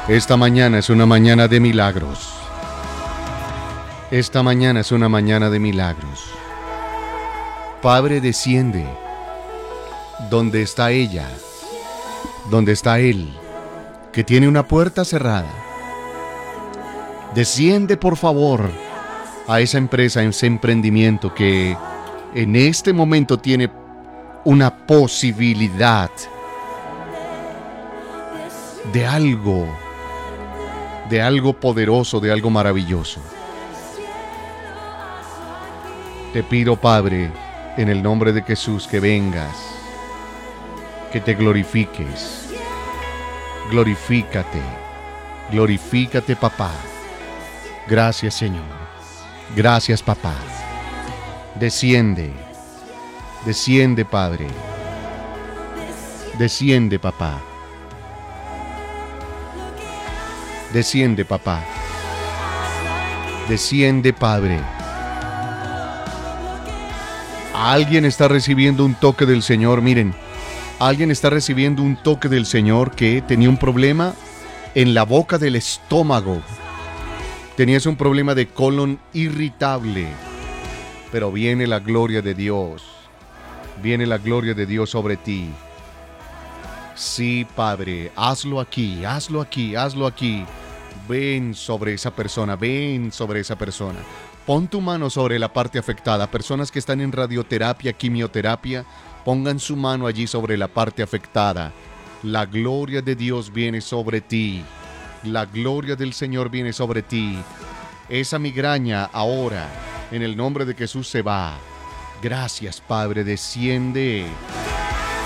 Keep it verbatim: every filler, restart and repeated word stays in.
Esta mañana es una mañana de milagros. Esta mañana es una mañana de milagros. Padre, desciende donde está ella, donde está él, que tiene una puerta cerrada. Desciende, por favor, a esa empresa, a ese emprendimiento que en este momento tiene una posibilidad de algo, de algo poderoso, de algo maravilloso. Te pido, Padre, en el nombre de Jesús, que vengas, que te glorifiques. Glorifícate, glorifícate, papá. Gracias, Señor. Gracias, papá. Desciende, desciende, Padre. Desciende, papá. Desciende, papá. Desciende, Padre. Alguien está recibiendo un toque del Señor. Miren, alguien está recibiendo un toque del Señor que tenía un problema en la boca del estómago. Tenías un problema de colon irritable. Pero viene la gloria de Dios. Viene la gloria de Dios sobre ti. Sí, Padre, hazlo aquí, hazlo aquí, hazlo aquí. Ven sobre esa persona, ven sobre esa persona. Pon tu mano sobre la parte afectada. Personas que están en radioterapia, quimioterapia, pongan su mano allí sobre la parte afectada. La gloria de Dios viene sobre ti. La gloria del Señor viene sobre ti. Esa migraña ahora, en el nombre de Jesús, se va. Gracias, Padre, desciende.